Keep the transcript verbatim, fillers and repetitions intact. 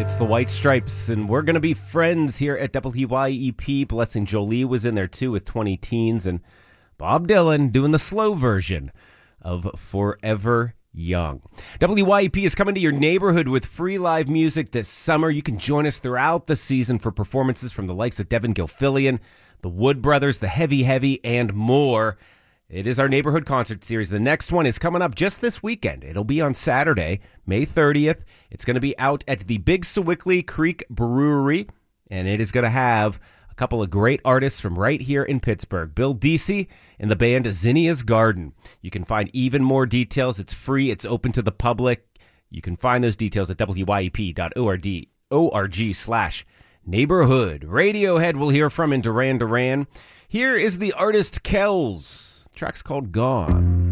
It's the White Stripes, and we're going to be friends here at W Y E P. Blessing Jolie was in there, too, with twenty Teens, and Bob Dylan doing the slow version of Forever Young. W Y E P is coming to your neighborhood with free live music this summer. You can join us throughout the season for performances from the likes of Devin Gilfillian, the Wood Brothers, the Heavy Heavy, and more. It is our neighborhood concert series. The next one is coming up just this weekend. It'll be on Saturday, May thirtieth. It's going to be out at the Big Sewickley Creek Brewery, and it is going to have a couple of great artists from right here in Pittsburgh. Bill Deasy and the band Zinnia's Garden. You can find even more details. It's free. It's open to the public. You can find those details at W Y E P dot org slash neighborhood. Radiohead we'll hear from in Duran Duran. Here is the artist Kells. The track's called Gone.